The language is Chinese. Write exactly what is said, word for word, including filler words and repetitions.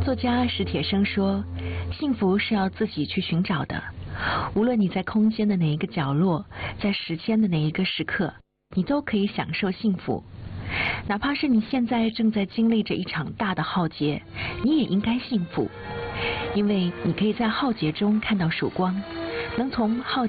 作家史铁生说，幸福是要自己去寻找的。无论你在空间的哪一个角落，在时间的哪一个时刻，你都可以享受幸福。哪怕是你现在正在经历着一场大的浩劫，你也应该幸福，因为你可以在浩劫中看到曙光，能从浩劫